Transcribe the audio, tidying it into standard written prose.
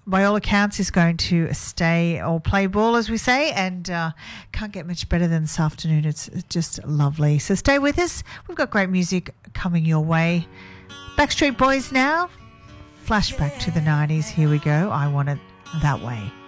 by all accounts, is going to stay or play ball, as we say, and can't get much better than this afternoon. It's just lovely. So stay with us. We've got great music coming your way. Backstreet Boys now. Flashback to the 90s. Here we go. I Want It That Way.